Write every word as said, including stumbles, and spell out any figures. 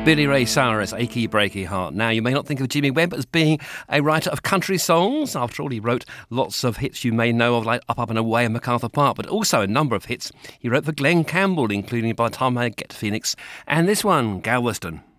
Billy Ray Cyrus, Achy Breaky Heart. Now, you may not think of Jimmy Webb as being a writer of country songs. After all, he wrote lots of hits you may know of, like Up, Up and Away and MacArthur Park, but also a number of hits he wrote for Glenn Campbell, including By the Time I Get to Phoenix, and this one, Galveston.